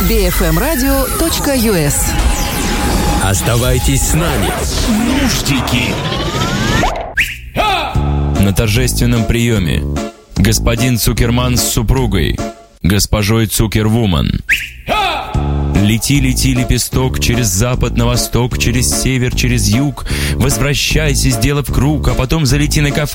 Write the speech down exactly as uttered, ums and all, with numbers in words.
би эф эм радио точка ю эс. Оставайтесь с нами. Нуждики. На торжественном приеме господин Цукерман с супругой, госпожой Цукервуман. Лети, лети, лепесток, через запад на восток, через север, через юг. Возвращайся, сделав круг, а потом залети на Кавказ.